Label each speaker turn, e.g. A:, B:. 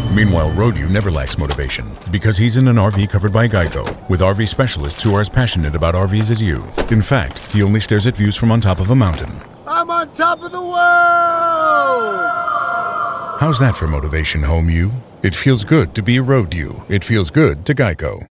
A: Meanwhile, Roadview never lacks motivation because he's in an RV covered by Geico with RV specialists who are as passionate about RVs as you. In fact, he only stares at views from on top of a mountain.
B: I'm on top of the world!
A: How's that for motivation, home you? It feels good to be Roadview. It feels good to Geico.